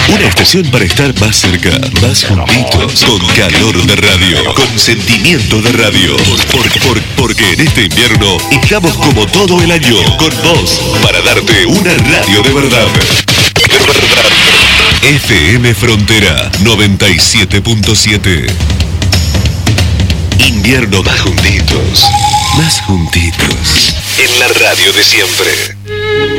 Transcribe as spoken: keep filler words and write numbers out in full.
Una estación para estar más cerca, más juntitos, con calor de radio, con sentimiento de radio. Por, por, porque en este invierno estamos como todo el año, con vos, para darte una radio de verdad. De verdad. F M Frontera noventa y siete punto siete. Invierno más juntitos, más juntitos. En la radio de siempre.